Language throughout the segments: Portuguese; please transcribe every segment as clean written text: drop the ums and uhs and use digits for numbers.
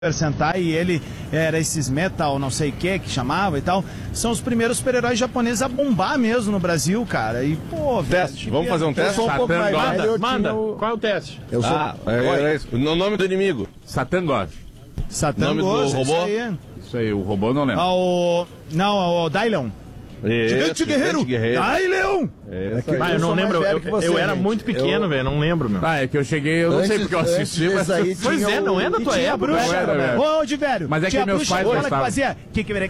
Sentai, e ele era esses metal, não sei o que chamava e tal. São os primeiros super-heróis japoneses a bombar mesmo no Brasil, cara. E, pô, teste. Vamos fazer um teste? Manda. Qual é o teste? Eu sou... é isso. O nome do inimigo. Satan God. Satan nome God, do robô? Isso aí, o robô não lembra. O Daileon. Gigante Guerreiro. Daileon. Eu não lembro, eu era muito pequeno, velho, não lembro, meu. É que eu cheguei, eu não sei porque eu assisti, mas... Pois é, não é da tua época. Ô, de velho. Mas é que meus pais gostavam. gostavam. Que fazia...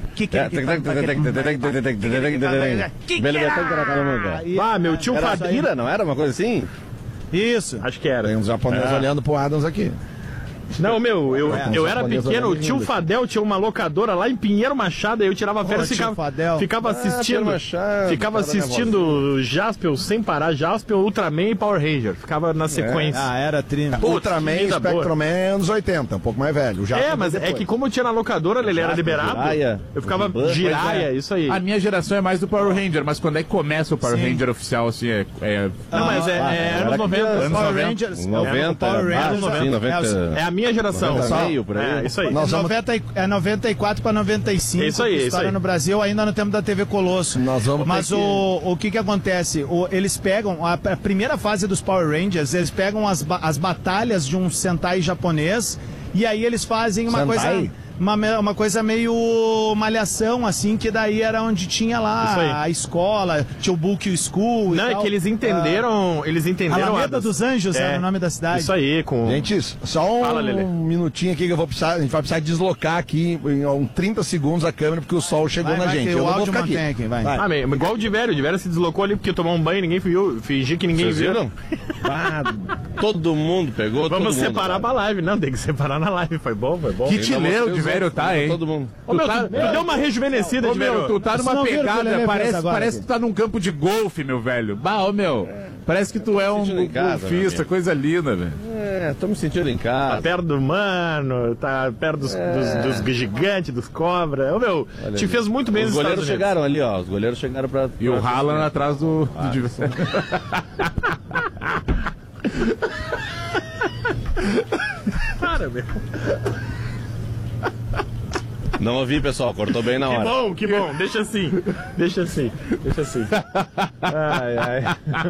Ah, meu tio Fadira, não era uma coisa assim? Isso. Acho que era. Tem uns japoneses olhando pro Adams aqui. Não, meu, eu era pequeno, o tio Fadel tinha uma locadora lá em Pinheiro Machado, aí eu tirava férias e ficava assistindo Jaspion sem parar, Jaspion, Ultraman e Power Ranger, ficava na sequência. Era trina. Ultraman, Spectroman, anos 80, um pouco mais velho. Mas é que como eu tinha na locadora, ele era liberado, eu ficava Jiraiya, isso aí. A minha geração é mais do Power Ranger, mas quando é que começa o Power Ranger oficial, assim, Não, mas é anos 90. Anos Power 90. Rangers. 90, Power Rangers. 90. É a minha geração. Por aí. Isso aí. 94 para 95. Isso aí, história no Brasil, ainda no tempo da TV Colosso. Mas o que acontece? Eles pegam, a primeira fase dos Power Rangers, eles pegam as batalhas de um Sentai japonês e aí eles fazem uma coisa meio malhação, assim, que daí era onde tinha lá a escola, tinha o Book School e Não, tal. é que eles entenderam Alameda dos Anjos era o nome da cidade. Isso aí, Gente, só um minutinho aqui que a gente vai precisar deslocar aqui em 30 segundos a câmera, porque o sol chegou na gente. Eu não vou ficar aqui. Vai. Igual o Divério se deslocou ali porque tomou um banho, ninguém viu, fingiu que ninguém viu. Viram? Todo mundo pegou, Vamos separar pra live, não, tem que separar na live, foi bom. Que te leu, Divério, tá, hein? Todo mundo. Tu deu uma rejuvenescida, Divério. Tu tá numa pegada, parece que tu tá num campo de golfe, meu velho. Parece que tu é um golfista, coisa linda, velho. Tô me sentindo em casa. Tá perto do humano, tá perto dos gigantes, dos cobras. Te fez muito bem os goleiros chegaram ali, ó. Os goleiros chegaram pra... E o Haaland atrás do adversário. Para, meu. Não ouvi, pessoal, cortou bem na hora. Que bom, deixa assim. Ai.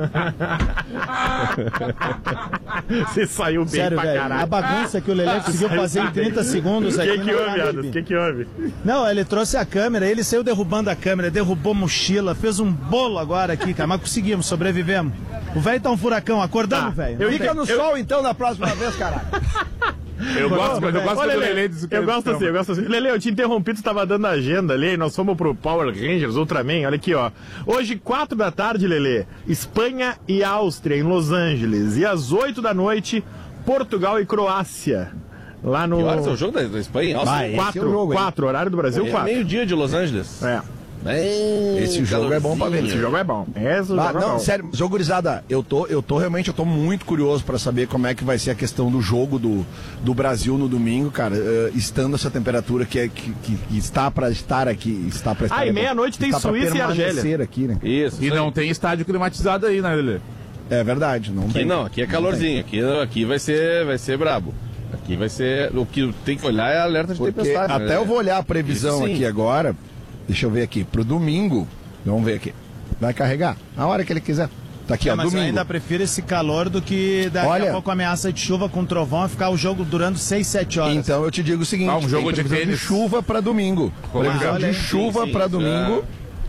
Você saiu bem. Sério, pra velho, caralho. a bagunça que o Lelê conseguiu fazer em 30 segundos aqui. O que houve? Não, ele trouxe a câmera, ele saiu derrubando a câmera, derrubou mochila, fez um bolo agora aqui, cara, mas conseguimos, sobrevivemos. O velho tá um furacão, acordamos, velho. Fica no sol então na próxima vez, caralho. Eu gosto do Lelê disso que eu gosto assim. Lelê, eu te interrompi, tu tava dando a agenda ali, nós fomos pro Power Rangers, Ultraman, olha aqui, ó. Hoje, 4 da tarde, Lelê, Espanha e Áustria, em Los Angeles. E às 8 da noite, Portugal e Croácia. Lá no... Que horas é o jogo da Espanha? 4, horário do Brasil, 4. Meio-dia de Los Angeles. Esse jogo é bom pra ver. Esse jogo é bom. Sério, jogo gurizada, eu tô muito curioso pra saber como é que vai ser a questão do jogo do Brasil no domingo, cara, estando essa temperatura que está pra estar aqui, e meia-noite tem Suíça e Argélia. Aqui, né? Isso. E não tem estádio climatizado aí, né, Lelê? É verdade, não tem. Aqui é calorzinho, aqui vai ser brabo. Aqui vai ser, o que tem que olhar é alerta de tempestade. Até eu vou olhar a previsão aqui agora. Deixa eu ver aqui, pro domingo, vamos ver aqui, vai carregar, a hora que ele quiser. Tá aqui, mas domingo. eu ainda prefiro esse calor do que daqui a pouco ameaça de chuva com trovão e ficar o jogo durando 6, 7 horas. Então eu te digo o seguinte, um jogo de chuva pra domingo. Previsão de chuva pra domingo.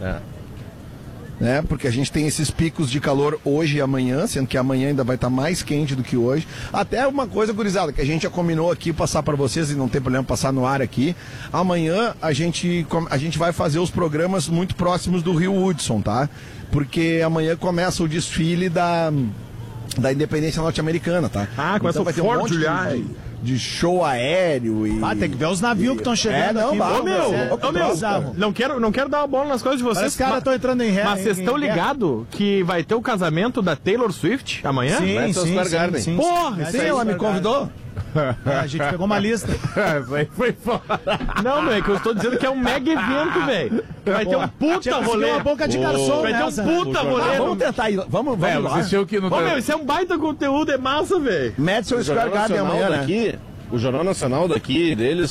Né? Porque a gente tem esses picos de calor hoje e amanhã, sendo que amanhã ainda vai estar mais quente do que hoje. Até uma coisa, gurizada, que a gente já combinou aqui, passar para vocês, e não tem problema passar no ar aqui. Amanhã a gente vai fazer os programas muito próximos do Rio Hudson, tá? Porque amanhã começa o desfile da independência norte-americana, tá? Começa então vai ter um monte de show aéreo e... tem que ver os navios que estão chegando aqui. Não quero dar uma bola nas coisas de vocês. Os caras estão entrando em ré. Mas vocês estão ligados que vai ter o casamento da Taylor Swift amanhã? Sim. Porra, ela me convidou. A gente pegou uma lista. Foi foda. Não, é que eu estou dizendo que é um mega evento, velho. Vai ter um puta rolê. Uma boca de garçom, vai ter um puta rolê. Vamos tentar ir. Vamos lá. Isso é um baita conteúdo, é massa, velho. Madison Square Garden amanhã, né? Aqui. O Jornal Nacional daqui deles